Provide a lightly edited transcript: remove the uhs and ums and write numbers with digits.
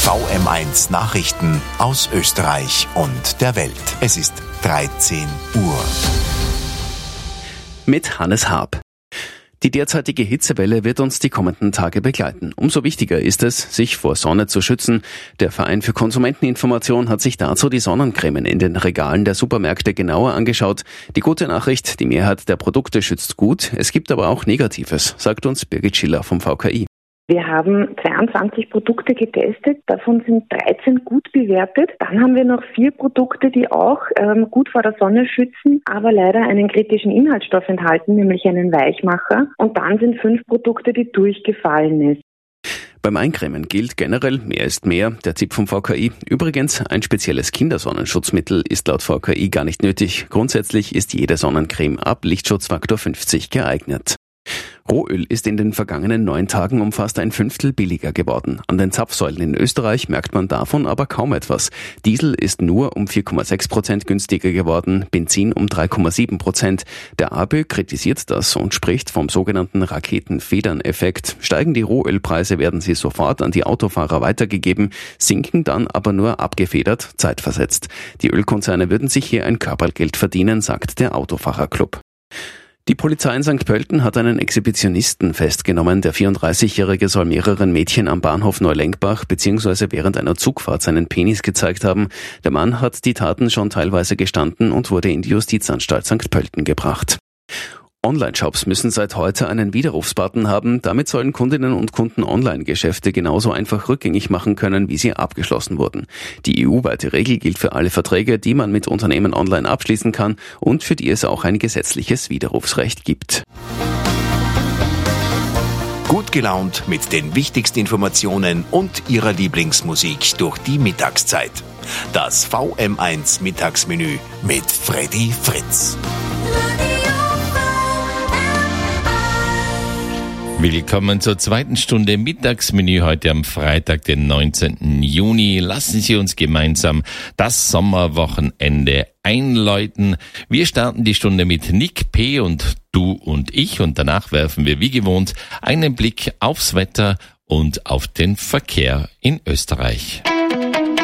VM1 Nachrichten aus Österreich und der Welt. Es ist 13 Uhr. Mit Hannes Haab. Die derzeitige Hitzewelle wird uns die kommenden Tage begleiten. Umso wichtiger ist es, sich vor Sonne zu schützen. Der Verein für Konsumenteninformation hat sich dazu die Sonnencremen in den Regalen der Supermärkte genauer angeschaut. Die gute Nachricht, die Mehrheit der Produkte schützt gut. Es gibt aber auch Negatives, sagt uns Birgit Schiller vom VKI. Wir haben 22 Produkte getestet, davon sind 13 gut bewertet. Dann haben wir noch 4 Produkte, die auch gut vor der Sonne schützen, aber leider einen kritischen Inhaltsstoff enthalten, nämlich einen Weichmacher. Und dann sind 5 Produkte, die durchgefallen ist. Beim Eincremen gilt generell, mehr ist mehr, der Tipp vom VKI. Übrigens, ein spezielles Kindersonnenschutzmittel ist laut VKI gar nicht nötig. Grundsätzlich ist jede Sonnencreme ab Lichtschutzfaktor 50 geeignet. Rohöl ist in den vergangenen 9 Tagen um fast ein Fünftel billiger geworden. An den Zapfsäulen in Österreich merkt man davon aber kaum etwas. Diesel ist nur um 4,6% günstiger geworden, Benzin um 3,7%. Der ABÖ kritisiert das und spricht vom sogenannten Raketenfedern-Effekt. Steigen die Rohölpreise, werden sie sofort an die Autofahrer weitergegeben, sinken dann aber nur abgefedert, zeitversetzt. Die Ölkonzerne würden sich hier ein Körpergeld verdienen, sagt der Autofahrerclub. Die Polizei in St. Pölten hat einen Exhibitionisten festgenommen. Der 34-Jährige soll mehreren Mädchen am Bahnhof Neulenkbach bzw. während einer Zugfahrt seinen Penis gezeigt haben. Der Mann hat die Taten schon teilweise gestanden und wurde in die Justizanstalt St. Pölten gebracht. Online-Shops müssen seit heute einen Widerrufsbutton haben. Damit sollen Kundinnen und Kunden Online-Geschäfte genauso einfach rückgängig machen können, wie sie abgeschlossen wurden. Die EU-weite Regel gilt für alle Verträge, die man mit Unternehmen online abschließen kann und für die es auch ein gesetzliches Widerrufsrecht gibt. Gut gelaunt mit den wichtigsten Informationen und Ihrer Lieblingsmusik durch die Mittagszeit. Das VM1 Mittagsmenü mit Freddy Fritz. Willkommen zur zweiten Stunde Mittagsmenü heute am Freitag, den 19. Juni. Lassen Sie uns gemeinsam das Sommerwochenende einläuten. Wir starten die Stunde mit Nick P. und Du und ich und danach werfen wir wie gewohnt einen Blick aufs Wetter und auf den Verkehr in Österreich.